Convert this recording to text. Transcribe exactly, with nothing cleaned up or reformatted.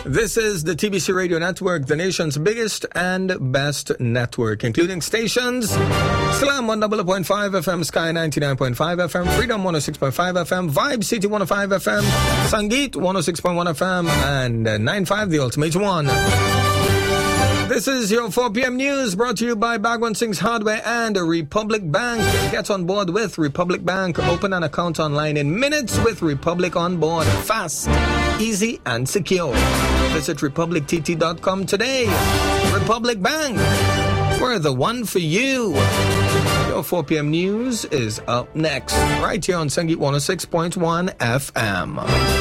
This is the T B C Radio Network, the nation's biggest and best network, including stations Slam one hundred point five F M, Sky ninety-nine point five F M, Freedom one oh six point five F M, Vibe City one oh five F M, Sangeet one oh six point one F M, and ninety-five The Ultimate One. This is your four p.m. news brought to you by Bhagwan Singh's Hardware and Republic Bank. Get on board with Republic Bank. Open an account online in minutes with Republic on board. Fast, easy, and secure. Visit republic t t dot com today. Republic Bank, we're the one for you. Your four p.m. news is up next, right here on Sangeet one oh six point one F M.